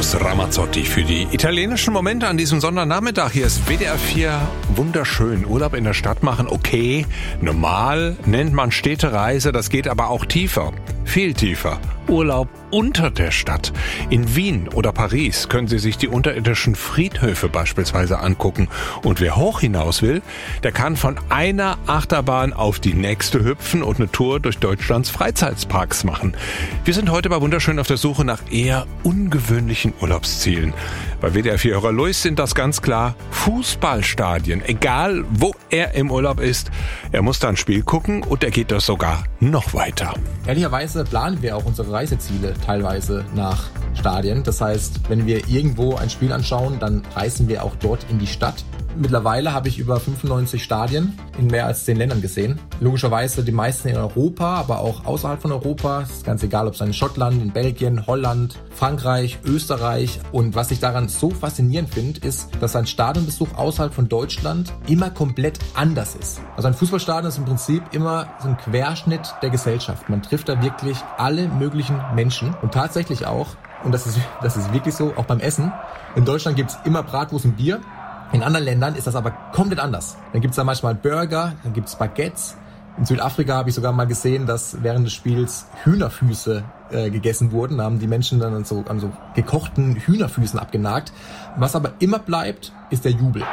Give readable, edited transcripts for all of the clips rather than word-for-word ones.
Eros Ramazzotti für die italienischen Momente an diesem Sonntagnachmittag. Hier ist WDR 4 wunderschön. Urlaub in der Stadt machen, okay. Normal nennt man Städtereise, das geht aber auch tiefer. Viel tiefer. Urlaub unter der Stadt. In Wien oder Paris können Sie sich die unterirdischen Friedhöfe beispielsweise angucken. Und wer hoch hinaus will, der kann von einer Achterbahn auf die nächste hüpfen und eine Tour durch Deutschlands Freizeitparks machen. Wir sind heute bei Wunderschön auf der Suche nach eher ungewöhnlichen Urlaubszielen. Bei WDR 4-Hörer Luis sind das ganz klar Fußballstadien. Egal, wo er im Urlaub ist, er muss da ein Spiel gucken und er geht das sogar noch weiter. Ehrlicherweise planen wir auch unsere Reiseziele teilweise nach Stadien. Das heißt, wenn wir irgendwo ein Spiel anschauen, dann reisen wir auch dort in die Stadt. Mittlerweile habe ich über 95 Stadien in mehr als 10 Ländern gesehen. Logischerweise die meisten in Europa, aber auch außerhalb von Europa. Es ist ganz egal, ob es in Schottland, in Belgien, Holland, Frankreich, Österreich. Und was ich daran so faszinierend finde, ist, dass ein Stadionbesuch außerhalb von Deutschland immer komplett anders ist. Also ein Fußballstadion ist im Prinzip immer so ein Querschnitt der Gesellschaft. Man trifft da wirklich alle möglichen Menschen und tatsächlich auch, und das ist wirklich so, auch beim Essen. In Deutschland gibt es immer Bratwurst und Bier. In anderen Ländern ist das aber komplett anders. Dann gibt's da manchmal Burger, dann gibt's Baguettes. In Südafrika habe ich sogar mal gesehen, dass während des Spiels Hühnerfüße gegessen wurden. Da haben die Menschen dann an so gekochten Hühnerfüßen abgenagt. Was aber immer bleibt, ist der Jubel.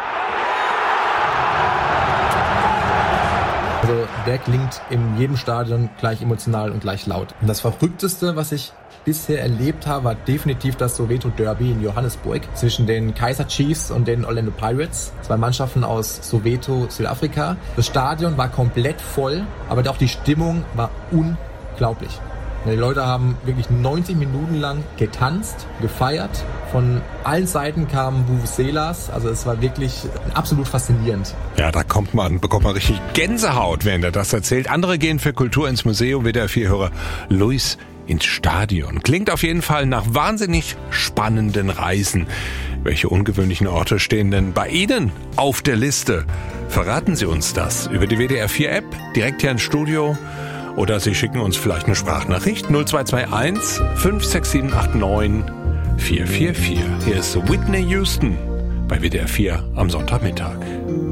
Also der klingt in jedem Stadion gleich emotional und gleich laut. Und das Verrückteste, was ich bisher erlebt habe, war definitiv das Soweto Derby in Johannesburg zwischen den Kaizer Chiefs und den Orlando Pirates. 2 Mannschaften aus Soweto, Südafrika. Das Stadion war komplett voll, aber auch die Stimmung war unglaublich. Die Leute haben wirklich 90 Minuten lang getanzt, gefeiert. Von allen Seiten kamen Vuvuzelas. Also es war wirklich absolut faszinierend. Ja, da bekommt man richtig Gänsehaut, während er das erzählt. Andere gehen für Kultur ins Museum, WDR 4-Hörer Luis ins Stadion. Klingt auf jeden Fall nach wahnsinnig spannenden Reisen. Welche ungewöhnlichen Orte stehen denn bei Ihnen auf der Liste? Verraten Sie uns das über die WDR 4-App, direkt hier ins Studio. Oder Sie schicken uns vielleicht eine Sprachnachricht 0221 56789 444. Hier ist Whitney Houston bei WDR 4 am Sonntagmittag.